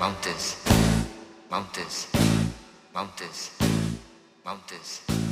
mountains, mountains, mountains, mountains.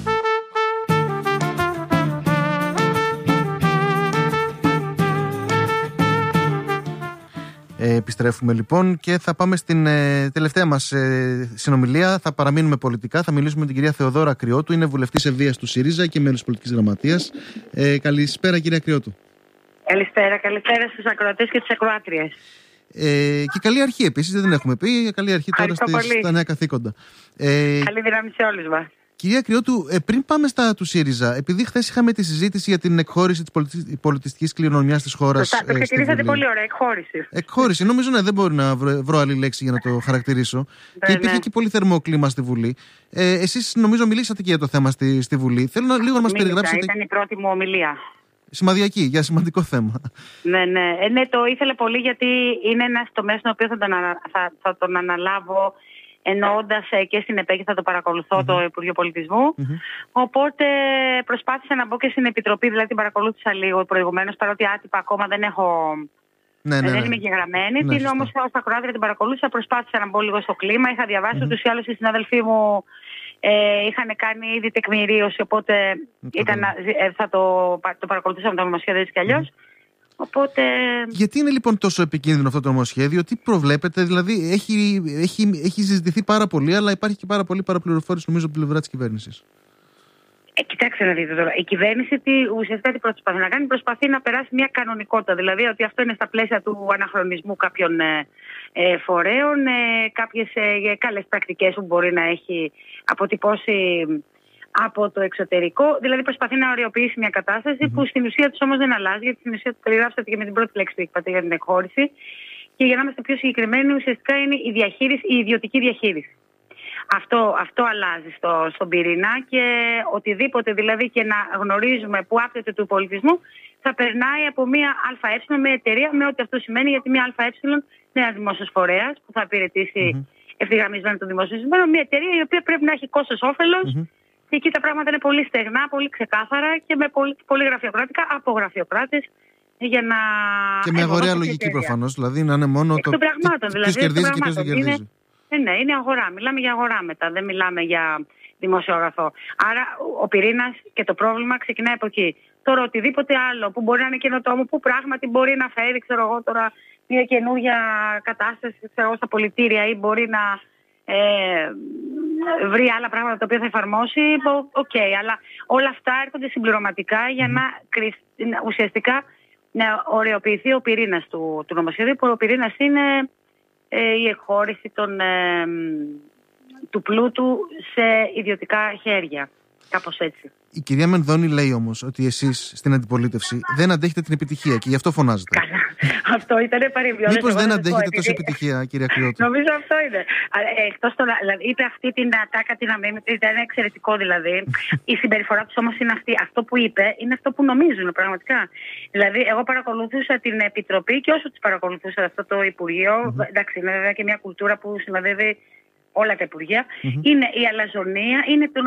Επιστρέφουμε λοιπόν και θα πάμε στην τελευταία μας συνομιλία. Θα παραμείνουμε πολιτικά. Θα μιλήσουμε με την κυρία Θεοδόρα Κρυώτου. Είναι βουλευτής ευβίας του ΣΥΡΙΖΑ και μέλος πολιτικής γραμματείας. Καλησπέρα, κυρία Κρυώτου. Καλησπέρα στους ακροατές και τις ακροάτριες. Και καλή αρχή επίσης, δεν την έχουμε πει. Καλή αρχή τώρα στα νέα καθήκοντα. Καλή δύναμη σε όλους μας. Κυρία Κρυώτου, πριν πάμε στα του ΣΥΡΙΖΑ, επειδή χθες είχαμε τη συζήτηση για την εκχώρηση της πολιτιστικής κληρονομιάς της χώρας. Σωστά, το ξεκινήσατε πολύ ωραία. Εκχώρηση. Εκχώρηση. Νομίζω δεν μπορεί να βρω άλλη λέξη για να το χαρακτηρίσω. Και υπήρχε και πολύ θερμό κλίμα στη Βουλή. Εσείς νομίζω μιλήσατε και για το θέμα στη Βουλή. Θέλω λίγο να μας περιγράψετε. Ήταν η πρώτη μου ομιλία. Σημαδιακή, για σημαντικό θέμα. Ναι, το ήθελα πολύ γιατί είναι ένας τομέας στον οποίο θα τον αναλάβω. Εννοώντας και στην ΕΠΕ και θα το παρακολουθώ το Υπουργείο Πολιτισμού. Οπότε προσπάθησα να μπω και στην Επιτροπή, δηλαδή την παρακολούθησα λίγο προηγουμένως, παρότι άτυπα ακόμα δεν έχω. Δεν είμαι εγγεγραμμένη. Την όμως ως ακροάτρια την παρακολούθησα, προσπάθησα να μπω λίγο στο κλίμα. Είχα διαβάσει ούτως ή άλλως οι συναδελφοί μου είχαν κάνει ήδη τεκμηρίωση, οπότε θα το παρακολουθούσα με το νομοσχέδιο έτσι κι αλλιώς. Οπότε... Γιατί είναι λοιπόν τόσο επικίνδυνο αυτό το νομοσχέδιο, τι προβλέπετε, δηλαδή έχει συζητηθεί πάρα πολύ, αλλά υπάρχει και πάρα πολύ παραπληροφόρηση νομίζω από την πλευρά της κυβέρνησης. Κοιτάξτε να δείτε τώρα. Η κυβέρνηση ουσιαστικά τι προσπαθεί να κάνει, προσπαθεί να περάσει μια κανονικότητα. Δηλαδή ότι αυτό είναι στα πλαίσια του αναχρονισμού κάποιων φορέων, κάποιες καλές πρακτικές που μπορεί να έχει αποτυπώσει από το εξωτερικό. Δηλαδή προσπαθεί να οριοποιήσει μια κατάσταση που στην ουσία της όμως δεν αλλάζει, γιατί στην ουσία το περιγράψατε και με την πρώτη λέξη που είπατε για την εκχώρηση. Και για να είμαστε πιο συγκεκριμένοι, ουσιαστικά είναι η ιδιωτική διαχείριση. Αυτό αλλάζει στον πυρήνα και οτιδήποτε δηλαδή και να γνωρίζουμε που άπτεται του πολιτισμού θα περνάει από μια ΑΕ με εταιρεία, με ό,τι αυτό σημαίνει, γιατί μια ΑΕ είναι ένα δημόσιος φορέας που θα υπηρετήσει ευθυγραμμισμένο το δημόσιο συμφέρον, μια εταιρεία η οποία πρέπει να έχει κόστος-όφελος. Και εκεί τα πράγματα είναι πολύ στεγνά, πολύ ξεκάθαρα και με πολύ γραφειοκρατικά από γραφειοκράτες για να. Και με αγοραία λογική προφανώς, δηλαδή να είναι μόνο το. Ποιος κερδίζει και ποιος δεν κερδίζει. Ναι, είναι αγορά. Μιλάμε για αγορά μετά, δεν μιλάμε για δημόσιο αγαθό. Άρα ο πυρήνας και το πρόβλημα ξεκινάει από εκεί. Τώρα οτιδήποτε άλλο που μπορεί να είναι καινοτόμο, που πράγματι μπορεί να φέρει, ξέρω εγώ τώρα, μια καινούργια κατάσταση στα πολιτήρια ή μπορεί να βρει άλλα πράγματα τα οποία θα εφαρμόσει, αλλά όλα αυτά έρχονται συμπληρωματικά για να ουσιαστικά να ωρεοποιηθεί ο πυρήνας του νομοσχεδίου, που ο πυρήνας είναι η εκχώρηση του πλούτου σε ιδιωτικά χέρια. Κάπως έτσι. Η κυρία Μενδώνη λέει όμως ότι εσείς στην αντιπολίτευση δεν αντέχετε την επιτυχία και γι' αυτό φωνάζετε. Καλά. Αυτό ήταν παρεμβιώδες. Μήπως δεν αντέχετε τόση επιτυχία, κυρία Κρυώτου? Νομίζω αυτό είναι. Εκτός τώρα, δηλαδή, είπε αυτή την ατάκα, την αμήμητη, ήταν εξαιρετικό δηλαδή. Η συμπεριφορά τους όμως είναι αυτή. Αυτό που είπε είναι αυτό που νομίζουν πραγματικά. Δηλαδή, εγώ παρακολουθούσα την Επιτροπή και όσο τους παρακολουθούσα αυτό το Υπουργείο, εντάξει, είναι βέβαια και μια κουλτούρα που συνοδεύει όλα τα Υπουργεία, είναι η αλαζονία, είναι το